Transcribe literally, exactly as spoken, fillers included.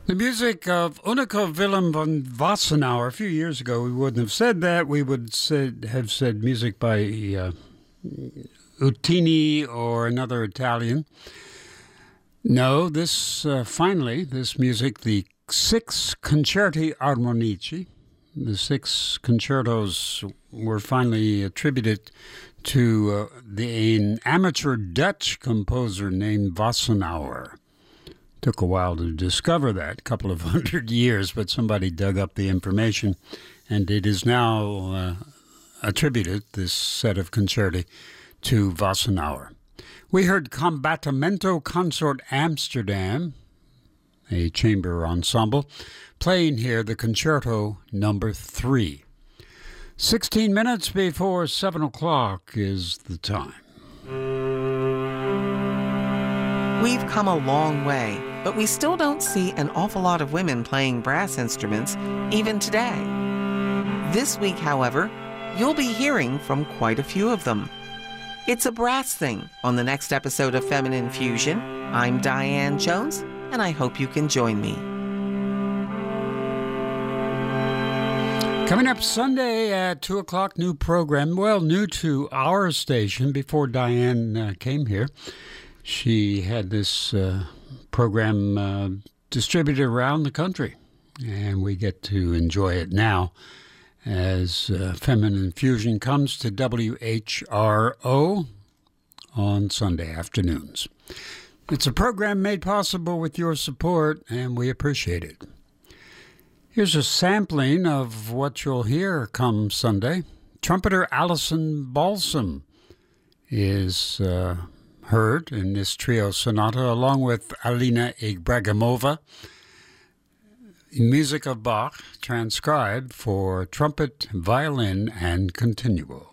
The music of Unneke Willem van Wassenaar. A few years ago, we wouldn't have said that. We would said, have said music by uh, Uttini or another Italian. No, this, uh, finally, this music, the six Concerti Armonici, the six concertos were finally attributed to uh, the, an amateur Dutch composer named Wassenaar. Took a while to discover that, a couple of hundred years, but somebody dug up the information, and it is now uh, attributed, this set of concerti, to Wassenaar. We heard Combattimento Consort Amsterdam, a chamber ensemble, playing here the concerto number three. Sixteen minutes before seven o'clock is the time. We've come a long way, but we still don't see an awful lot of women playing brass instruments, even today. This week, however, you'll be hearing from quite a few of them. It's a brass thing on the next episode of Feminine Fusion. I'm Diane Jones, and I hope you can join me. Coming up Sunday at two o'clock, new program. Well, new to our station before Diane uh, came here. She had this uh, program uh, distributed around the country, and we get to enjoy it now as uh, Feminine Fusion comes to W H R O on Sunday afternoons. It's a program made possible with your support, and we appreciate it. Here's a sampling of what you'll hear come Sunday. Trumpeter Alison Balsam is uh, heard in this trio sonata, along with Alina Ibragimova. Music of Bach, transcribed for trumpet, violin, and continuo.